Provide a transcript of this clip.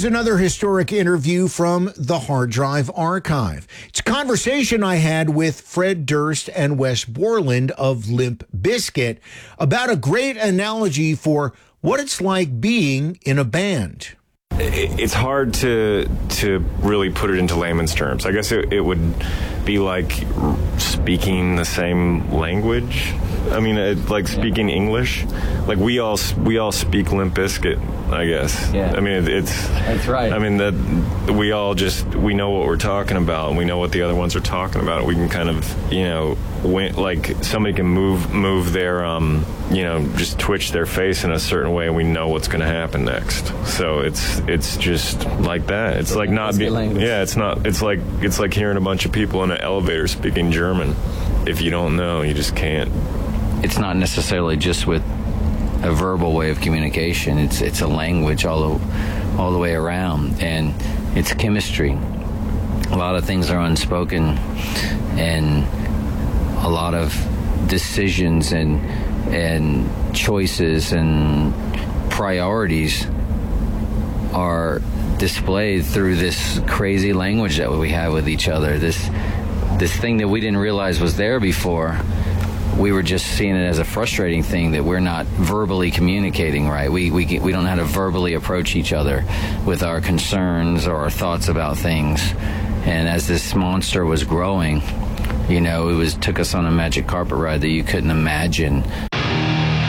Here's another historic interview from the Hard Drive Archive. It's a conversation I had with Fred Durst and Wes Borland of Limp Bizkit about a great analogy for what it's like being in a band. It's hard to really put it into layman's terms. I guess it would be like speaking the same language. I mean, like speaking English. Like we all speak Limp Bizkit, I guess. Yeah. I mean, that's right. I mean that we know what we're talking about, and we know what the other ones are talking about. We can kind of, like somebody can move their just twitch their face in a certain way, and we know what's going to happen next. So it's just like that. It's like not being. Yeah, it's not. It's like hearing a bunch of people in an elevator speaking German. If you don't know, you just can't. It's not necessarily just with a verbal way of communication. It's a language all the way around, and it's chemistry. A lot of things are unspoken, and a lot of decisions and choices and priorities are displayed through this crazy language that we have with each other. This thing that we didn't realize was there before. We were just seeing it as a frustrating thing that we're not verbally communicating right. We don't know how to verbally approach each other with our concerns or our thoughts about things. And as this monster was growing, it took us on a magic carpet ride that you couldn't imagine.